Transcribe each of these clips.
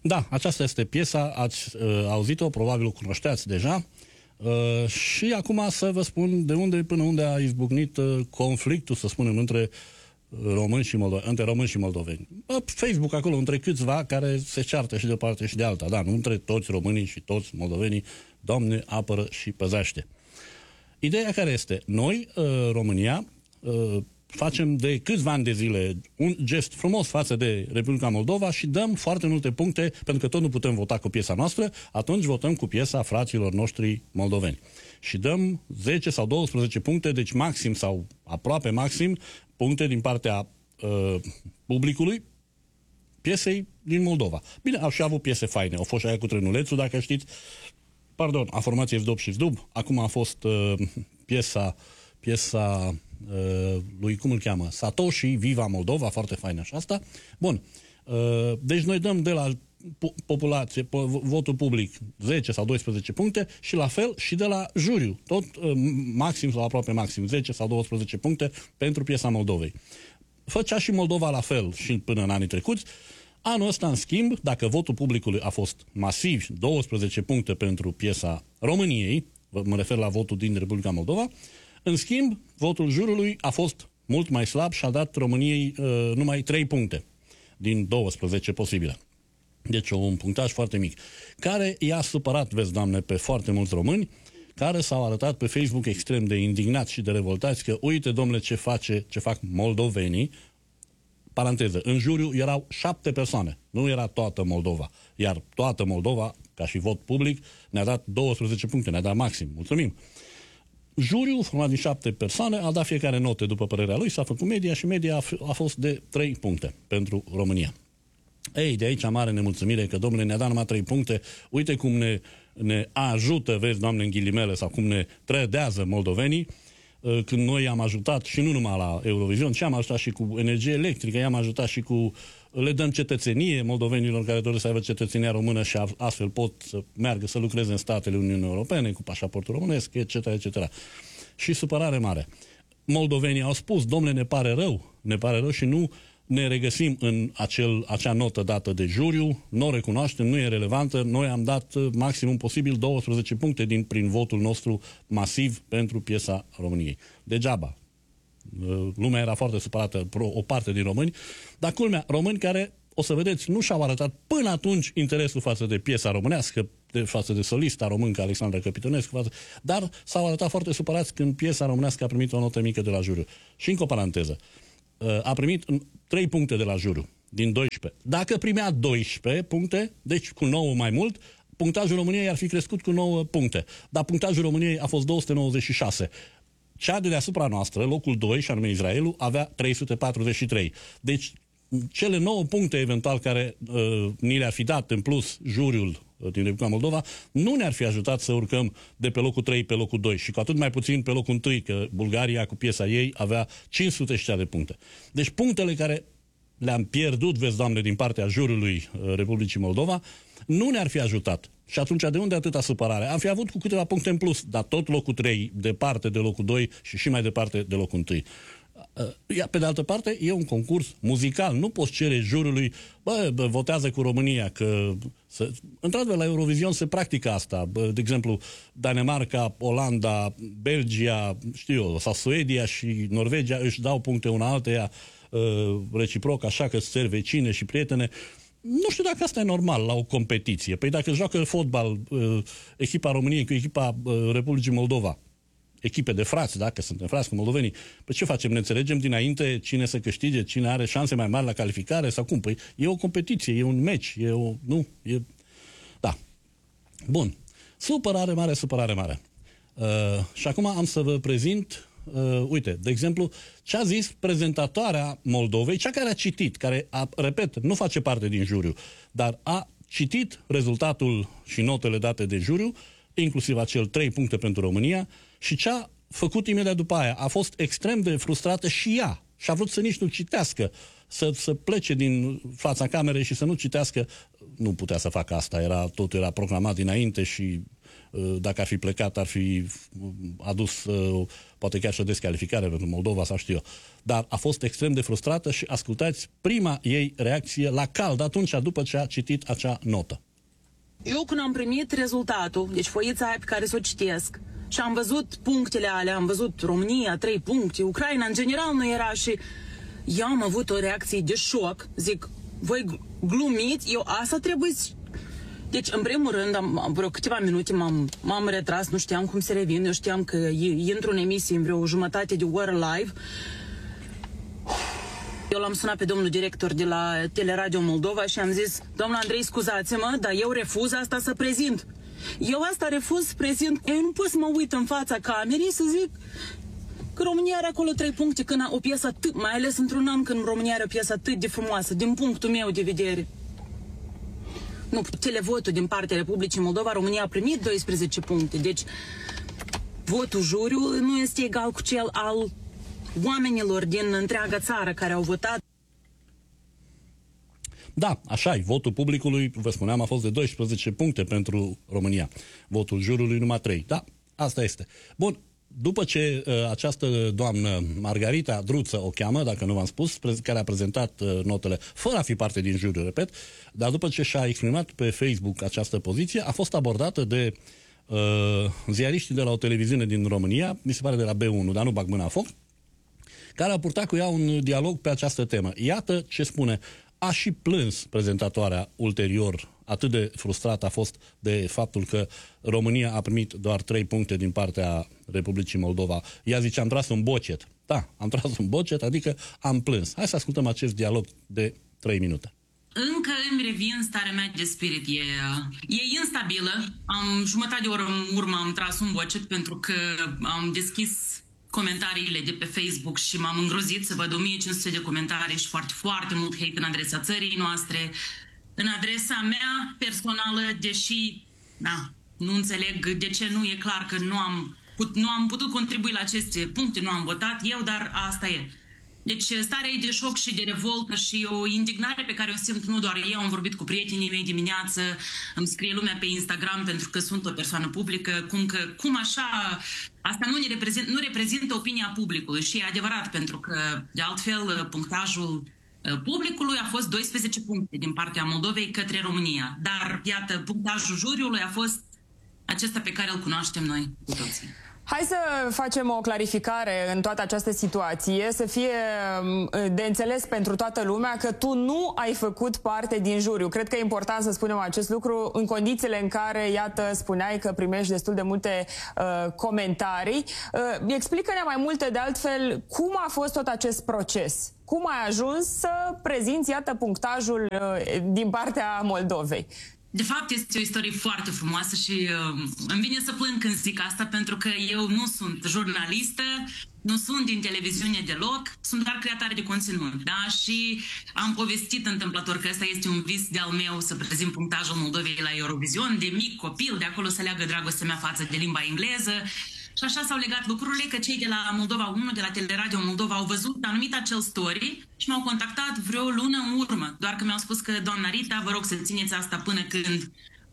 Da, aceasta este piesa, ați auzit-o, probabil o cunoșteați deja. Și acum să vă spun de unde până unde a izbucnit conflictul, să spunem, între români și moldoveni. Facebook acolo, între câțiva care se ceartă și de o parte și de alta. Da, nu între toți românii și toți moldovenii. Doamne, apără și păzește. Ideea care este? Noi, România, facem de câțiva ani de zile un gest frumos față de Republica Moldova și dăm foarte multe puncte, pentru că tot nu putem vota cu piesa noastră, atunci votăm cu piesa fraților noștri moldoveni. Și dăm 10 sau 12 puncte, deci maxim sau aproape maxim, puncte din partea publicului piesei din Moldova. Bine, au și avut piese faine, au fost și aia cu Trenulețul, dacă știți, a formației Vdub și Vdub, acum a fost piesa lui, cum îl cheamă? Satoshi, Viva Moldova, foarte faină așa asta. Bun. Deci noi dăm de la populație, votul public, 10 sau 12 puncte și la fel și de la juriu. Tot maxim sau aproape maxim, 10 sau 12 puncte pentru piesa Moldovei. Făcea și Moldova la fel și până în anii trecuți. Anul ăsta, în schimb, dacă votul publicului a fost masiv, 12 puncte pentru piesa României, mă refer la votul din Republica Moldova, în schimb, votul jurului a fost mult mai slab și a dat României numai 3 puncte din 12 posibile. Deci un punctaj foarte mic. Care i-a supărat, vezi, Doamne, pe foarte mulți români, care s-au arătat pe Facebook extrem de indignați și de revoltați că, uite, domnule, ce fac moldovenii. Paranteză, în juriu erau 7 persoane, nu era toată Moldova. Iar toată Moldova, ca și vot public, ne-a dat 12 puncte, ne-a dat maxim. Mulțumim! Juriul, format din 7 persoane, a dat fiecare note după părerea lui, s-a făcut media și media a fost de 3 puncte pentru România. Ei, de aici mare nemulțumire că, domnule, ne-a dat numai 3 puncte, uite cum ne ajută, vezi, Doamne, în ghilimele, sau cum ne trădează moldovenii, când noi am ajutat și nu numai la Eurovision, ci am ajutat și cu energie electrică, i-am ajutat și cu... Le dăm cetățenie moldovenilor care doresc să aibă cetățenia română și astfel pot să meargă să lucreze în statele Uniunii Europene cu pașaportul românesc, etc., etc. Și supărare mare. Moldovenii au spus, domnule, ne pare rău și nu ne regăsim în acea notă dată de juriu, nu o recunoaștem, nu e relevantă, noi am dat maximum posibil 12 puncte prin votul nostru masiv pentru piesa României. Degeaba. Lumea era foarte supărată, o parte din români, dar culmea, români care, o să vedeți, nu și-au arătat până atunci interesul față de piesa românească, față de solista româncă Alexandra Capitonescu, dar s-au arătat foarte supărați când piesa românească a primit o notă mică de la juriu. Și încă o paranteză. A primit 3 puncte de la juriu, din 12. Dacă primea 12 puncte, deci cu 9 mai mult, punctajul României ar fi crescut cu 9 puncte. Dar punctajul României a fost 296. Cea de deasupra noastră, locul 2, și anume Israelul, avea 343. Deci, cele 9 puncte eventual care ni le-ar fi dat în plus juriul din Republica Moldova, nu ne-ar fi ajutat să urcăm de pe locul 3 pe locul 2 și cu atât mai puțin pe locul 1, că Bulgaria cu piesa ei avea 500 și cea de puncte. Deci punctele care le-am pierdut, vezi, Doamne, din partea juriului Republicii Moldova, nu ne-ar fi ajutat. Și atunci, de unde atâta supărare? Am fi avut cu câteva puncte în plus, dar tot locul 3 departe de locul 2 și mai departe de locul 1. Pe de altă parte, e un concurs muzical. Nu poți cere jurului, votează cu România, că... Într-adevăr, la Eurovision se practică asta. De exemplu, Danemarca, Olanda, Belgia, sau Suedia și Norvegia își dau puncte una alteia reciproc, așa că sunt vecine și prietene. Nu știu dacă asta e normal la o competiție. Păi dacă joacă fotbal echipa României cu echipa Republicii Moldova, echipe de frați, dacă suntem frați cu moldovenii, păi ce facem? Ne înțelegem dinainte cine să câștige, cine are șanse mai mari la calificare sau cum? Păi e o competiție, e un meci, Da. Bun. Supărare mare. Și acum am să vă prezint, uite, de exemplu, ce a zis prezentatoarea Moldovei, cea care a citit, repet, nu face parte din juriu, dar a citit rezultatul și notele date de juriu, inclusiv acel 3 puncte pentru România, și ce a făcut imediat după aia. A fost extrem de frustrată și ea. Și a vrut să nici nu citească, să plece din fața camerei și să nu citească. Nu putea să facă asta, totul era proclamat dinainte și dacă ar fi plecat, ar fi adus poate chiar și o descalificare pentru Moldova, sau știu eu. Dar a fost extrem de frustrată și ascultați prima ei reacție la cald atunci, după ce a citit acea notă. Eu când am primit rezultatul, deci foița aia pe care să o citesc, și am văzut punctele alea, am văzut România, 3 puncte, Ucraina în general nu era, și eu am avut o reacție de șoc, zic, voi glumiți, eu asta trebuie să... Deci, în primul rând, vreo câteva minute m-am retras, nu știam cum să revin, eu știam că intru în emisie în vreo jumătate de oră live. Eu l-am sunat pe domnul director de la Teleradio Moldova și am zis, domnul Andrei, scuzați-mă, dar eu refuz asta să prezint. Eu asta refuz să prezint. Eu nu pot să mă uit în fața camerei să zic că România are acolo 3 puncte, când o piesă atât, mai ales într-un an când România are o piesă atât de frumoasă, din punctul meu de vedere. Nu, televotul din partea Republicii Moldova, România a primit 12 puncte, deci votul juriu nu este egal cu cel al oamenilor din întreaga țară care au votat. Da, așa e. Votul publicului, vă spuneam, a fost de 12 puncte pentru România. Votul jurului numai 3. Da, asta este. Bun, după ce această doamnă, Margarita Druță o cheamă, dacă nu v-am spus, care a prezentat notele, fără a fi parte din juriu, repet, dar după ce și-a exprimat pe Facebook această poziție, a fost abordată de ziariștii de la o televiziune din România, mi se pare de la B1, dar nu bag mâna în foc, care a purtat cu ea un dialog pe această temă. Iată ce spune. A și plâns prezentatoarea ulterior, atât de frustrată a fost de faptul că România a primit doar 3 puncte din partea Republicii Moldova. Ea zice, am tras un bocet. Da, am tras un bocet, adică am plâns. Hai să ascultăm acest dialog de 3 minute. Încă îmi revin starea mea de spirit. E instabilă. Am jumătate de oră în urmă am tras un bocet pentru că am deschis comentariile de pe Facebook și m-am îngrozit să văd 1500 de comentarii și foarte, foarte mult hate în adresa țării noastre, în adresa mea personală, deși nu înțeleg de ce nu e clar că nu am putut contribui la aceste puncte, nu am votat eu, dar asta e. Deci starea e de șoc și de revoltă și o indignare pe care o simt nu doar eu, am vorbit cu prietenii mei dimineață, îmi scrie lumea pe Instagram pentru că sunt o persoană publică, cum așa, asta nu reprezintă opinia publicului și e adevărat, pentru că de altfel punctajul publicului a fost 12 puncte din partea Moldovei către România, dar iată, punctajul juriului a fost acesta pe care îl cunoaștem noi cu toții. Hai să facem o clarificare în toată această situație, să fie de înțeles pentru toată lumea că tu nu ai făcut parte din juriu. Cred că e important să spunem acest lucru în condițiile în care, iată, spuneai că primești destul de multe comentarii. Explică-ne mai multe, de altfel, cum a fost tot acest proces. Cum ai ajuns să prezinți, iată, punctajul din partea Moldovei? De fapt, este o istorie foarte frumoasă și îmi vine să plâng când zic asta, pentru că eu nu sunt jurnalistă, nu sunt din televiziune deloc, sunt doar creatoare de conținut, da? Și am povestit întâmplător că ăsta este un vis de-al meu, să prezint punctajul Moldovei la Eurovision, de mic copil, de acolo să leagă dragostea mea față de limba engleză. Și așa s-au legat lucrurile, că cei de la Moldova 1, de la Teleradio Moldova, au văzut anumit acel story și m-au contactat vreo lună în urmă. Doar că mi-au spus că, doamna Rita, vă rog să țineți asta până când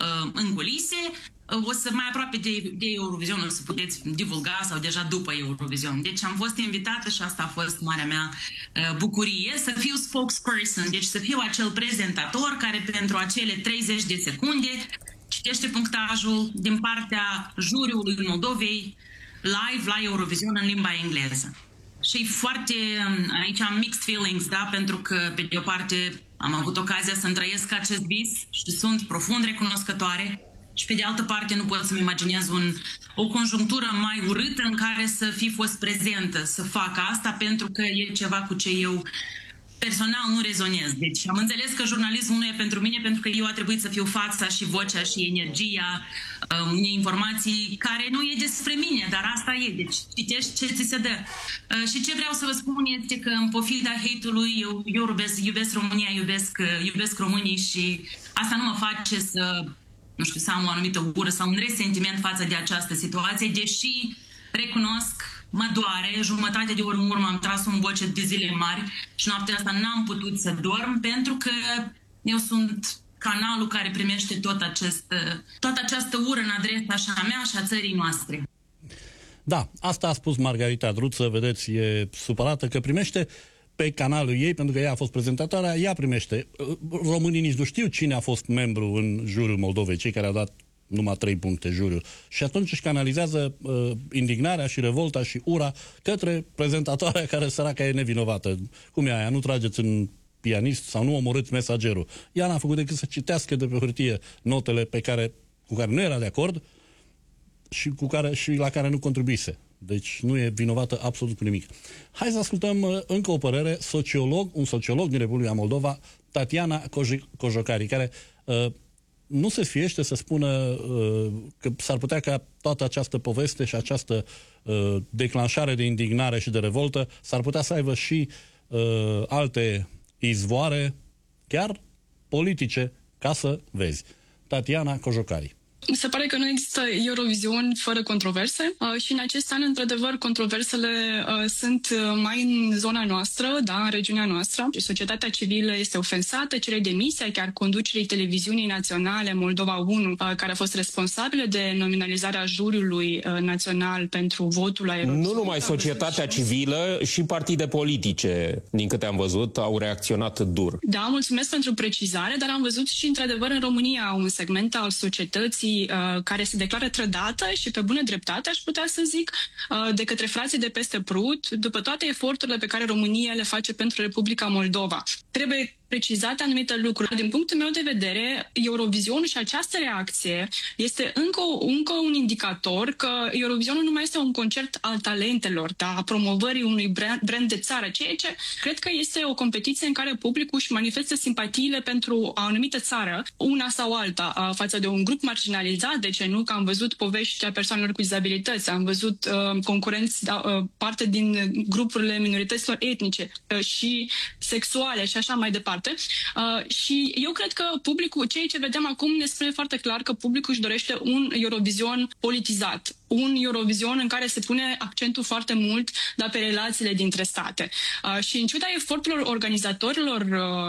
în culise, o să mai aproape de Eurovision, o să puteți divulga sau deja după Eurovision. Deci am fost invitată și asta a fost marea mea bucurie, să fiu spokesperson, deci să fiu acel prezentator care pentru acele 30 de secunde citește punctajul din partea juriului Moldovei live la Eurovision în limba engleză. Și foarte, aici am mixed feelings, da, pentru că pe de o parte am avut ocazia să-mi trăiesc acest vis și sunt profund recunoscătoare și pe de altă parte nu pot să-mi imaginez o conjunctură mai urâtă în care să fi fost prezentă, să fac asta, pentru că e ceva cu ce eu personal nu rezonez. Deci am înțeles că jurnalismul nu e pentru mine, pentru că eu a trebuit să fiu fața și vocea și energia unei informații care nu e despre mine, dar asta e. Deci citești ce ți se dă. Și ce vreau să vă spun este că în pofida hate-ului eu iubesc România, iubesc românii și asta nu mă face să, nu știu, să am o anumită ură sau un resentiment față de această situație, deși recunosc, mă doare, jumătate de oră în urmă am tras un bocet de zile mari și noaptea asta n-am putut să dorm pentru că eu sunt canalul care primește toată această ură în adresa și a mea și a țării noastre. Da, asta a spus Margarita Druță, vedeți, e supărată că primește pe canalul ei, pentru că ea a fost prezentatoarea, ea primește. Românii nici nu știu cine a fost membru în juriul Moldovei, cei care au dat numai 3 puncte juriul. Și atunci își canalizează indignarea și revolta și ura către prezentatoarea care, săraca, e nevinovată. Cum e aia? Nu trageți în pianist sau nu omorâți mesagerul. Ea n-a făcut decât să citească de pe hârtie notele cu care nu era de acord și la care nu contribuise. Deci nu e vinovată absolut cu nimic. Hai să ascultăm încă o părere, un sociolog din Republica Moldova, Tatiana Cojocari, care nu se sfiește să spună că s-ar putea ca toată această poveste și această declanșare de indignare și de revoltă s-ar putea să aibă și alte izvoare, chiar politice, ca să vezi. Tatiana Cojocari. Mi se pare că nu există Eurovision fără controverse și în acest an, într-adevăr, controversele sunt mai în zona noastră, da, în regiunea noastră. Societatea civilă este ofensată, cere demisia chiar conducerii televiziunii naționale Moldova 1, care a fost responsabilă de nominalizarea juriului național pentru votul la Eurovision. Nu numai societatea civilă, și partide politice, din câte am văzut, au reacționat dur. Da, mulțumesc pentru precizare, dar am văzut și, într-adevăr, în România un segment al societății care se declară trădată și pe bună dreptate, aș putea să zic, de către frații de peste Prut, după toate eforturile pe care România le face pentru Republica Moldova. Trebuie precizate anumite lucruri. Din punctul meu de vedere, Eurovisionul și această reacție este încă un indicator că Eurovisionul nu mai este un concert al talentelor, da, a promovării unui brand de țară, ceea ce cred că este o competiție în care publicul își manifestă simpatiile pentru o anumită țară, una sau alta, față de un grup marginalizat, de ce nu? Că am văzut povești a persoanelor cu dizabilități, am văzut concurenți, parte din grupurile minorităților etnice și sexuale și așa mai departe. Și eu cred că publicul, ceea ce vedem acum, ne spune foarte clar că publicul își dorește un Eurovision politizat, un Eurovision în care se pune accentul foarte mult pe relațiile dintre state. Și în ciuda eforturilor organizatorilor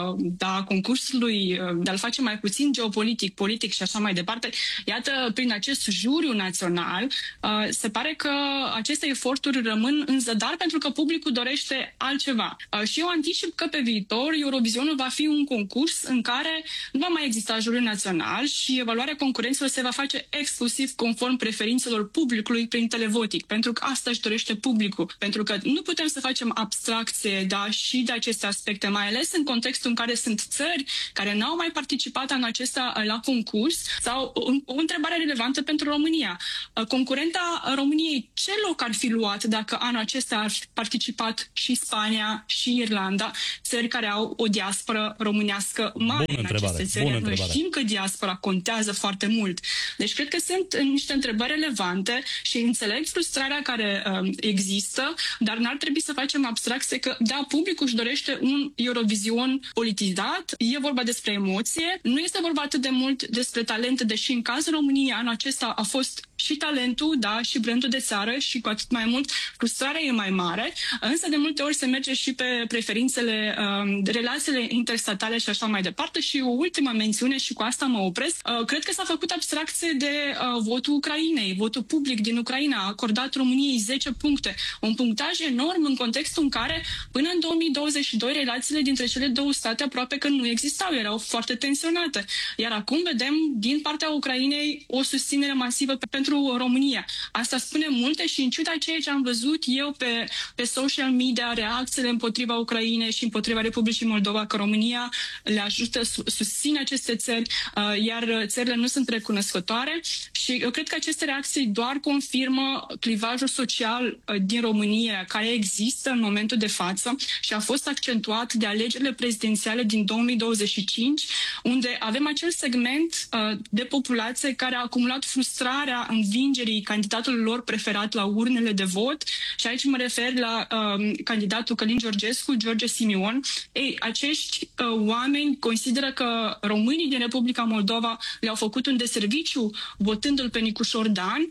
concursului de a-l face mai puțin geopolitic, politic și așa mai departe, iată, prin acest juriu național, se pare că aceste eforturi rămân în zadar pentru că publicul dorește altceva. Și eu anticip că pe viitor Eurovisionul va fi un concurs în care nu va mai exista juriu național și evaluarea concurenților se va face exclusiv conform preferințelor publicului prin televotic, pentru că asta își dorește publicul. Pentru că nu putem să facem abstracție, și de aceste aspecte, mai ales în contextul în care sunt țări care n-au mai participat în acesta la concurs. Sau o întrebare relevantă pentru România. Concurenta României, ce loc ar fi luat dacă anul acesta ar fi participat și Spania și Irlanda, țări care au o diasporă românească mare în aceste țări? Noi știm că diaspora contează foarte mult. Deci cred că sunt niște întrebări relevante și înțeleg frustrarea care există, dar n-ar trebui să facem abstracție că, da, publicul își dorește un Eurovision politizat, e vorba despre emoție, nu este vorba atât de mult despre talente, deși în cazul României anul acesta a fost și talentul, și brandul de țară și cu atât mai mult frustrarea e mai mare, însă de multe ori se merge și pe preferințele, relațiile interstatale și așa mai departe. Și o ultimă mențiune și cu asta mă opresc. Cred că s-a făcut abstracție de votul Ucrainei, votul public din Ucraina a acordat României 10 puncte. Un punctaj enorm în contextul în care până în 2022 relațiile dintre cele două state aproape că nu existau, erau foarte tensionate. Iar acum vedem din partea Ucrainei o susținere masivă pentru România. Asta spune multe și în ciuda ceea ce am văzut eu pe social media, reacțiile împotriva Ucrainei și împotriva Republicii Moldova, că România le ajută, susține aceste țări, iar țările nu sunt recunoscătoare și eu cred că aceste reacții doar confirmă clivajul social din România care există în momentul de față și a fost accentuat de alegerile prezidențiale din 2025, unde avem acel segment de populație care a acumulat frustrarea învingerii candidatului lor preferat la urnele de vot și aici mă refer la candidatul Călin Georgescu, George Simion. Ei, acești oameni consideră că românii din Republica Moldova le-au făcut un deserviciu votându-l pe Nicușor Dan.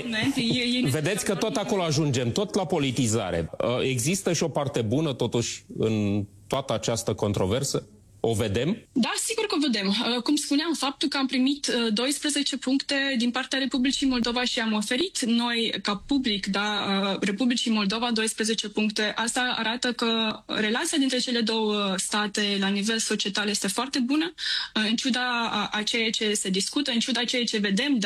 Vedeți că tot acolo ajungem, tot la politizare. Există și o parte bună totuși în toată această controversă? O vedem? Da, sigur că o vedem. Cum spuneam, faptul că am primit 12 puncte din partea Republicii Moldova și am oferit noi, ca public, Republicii Moldova 12 puncte, asta arată că relația dintre cele două state la nivel societal este foarte bună, în ciuda a ceea ce se discută, în ciuda ceea ce vedem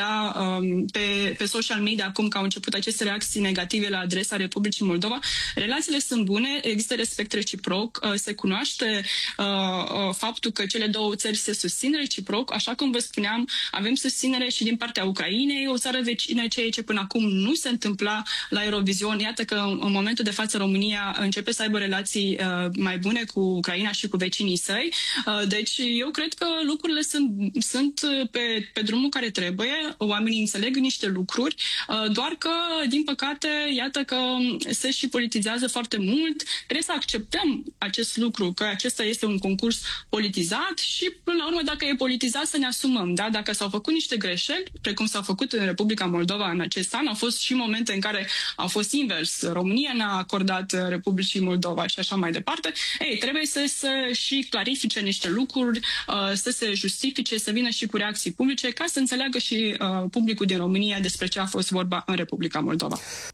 pe social media acum că au început aceste reacții negative la adresa Republicii Moldova. Relațiile sunt bune, există respect reciproc, se cunoaște faptul că cele două țări se susțin reciproc. Așa cum vă spuneam, avem susținere și din partea Ucrainei, o țară vecină, ceea ce până acum nu se întâmpla la Eurovision. Iată că în momentul de față România începe să aibă relații mai bune cu Ucraina și cu vecinii săi. Deci eu cred că lucrurile sunt pe drumul care trebuie, oamenii înțeleg niște lucruri, doar că, din păcate, iată că se și politizează foarte mult. Trebuie să acceptăm acest lucru, că acesta este un concurs politizat și, până la urmă, dacă e politizat, să ne asumăm. Da? Dacă s-au făcut niște greșeli, precum s-au făcut în Republica Moldova în acest an, au fost și momente în care au fost invers. România n-a acordat Republicii Moldova și așa mai departe. Ei, trebuie să și clarifice niște lucruri, să se justifice, să vină și cu reacții publice, ca să înțeleagă și publicul din România despre ce a fost vorba în Republica Moldova.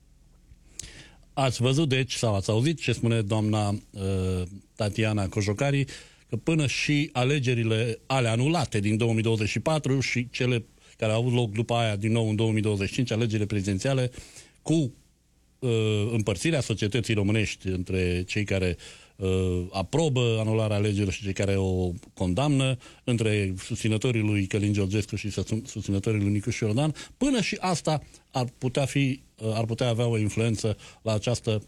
Ați văzut, deci, sau ați auzit ce spune doamna Tatiana Cojocari, că până și alegerile alea anulate din 2024 și cele care au avut loc după aia din nou în 2025, alegerile prezidențiale, cu împărțirea societății românești între cei care aprobă anularea alegerilor și cei care o condamnă, între susținătorii lui Călin Georgescu și susținătorii lui Nicu Șordan, până și asta ar putea avea o influență la această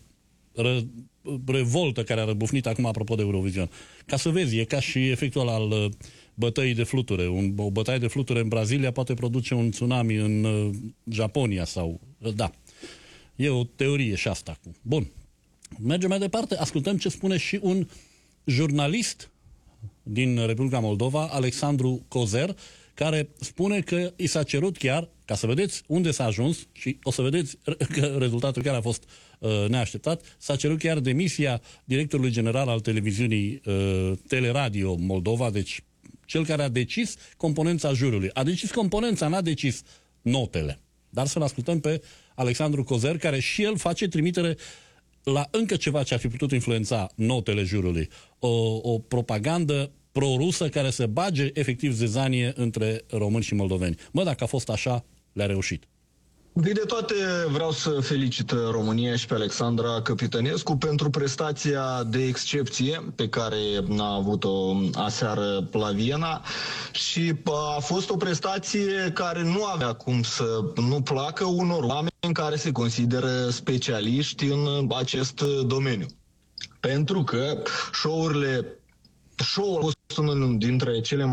revoltă care a răbufnit acum apropo de Eurovision. Ca să vezi, e ca și efectul al bătăii de fluture. O bătaie de fluture în Brazilia poate produce un tsunami în Japonia sau... Da. E o teorie și asta. Bun. Mergem mai departe. Ascultăm ce spune și un jurnalist din Republica Moldova, Alexandru Cozer, care spune că i s-a cerut chiar, ca să vedeți unde s-a ajuns și o să vedeți că rezultatul chiar a fost neașteptat, s-a cerut chiar demisia directorului general al televiziunii Teleradio Moldova, deci cel care a decis componența juriului. A decis componența, n-a decis notele. Dar să-l ascultăm pe Alexandru Cozer, care și el face trimitere la încă ceva ce ar fi putut influența notele juriului. O propagandă pro-rusă care să bage efectiv zezanie între români și moldoveni. Mă, dacă a fost așa, le-a reușit. De toate vreau să felicit România și pe Alexandra Căpitănescu pentru prestația de excepție pe care a avut-o aseară la Viena și a fost o prestație care nu avea cum să nu placă unor oameni care se consideră specialiști în acest domeniu. Pentru că show-ul a fost unul dintre cele mai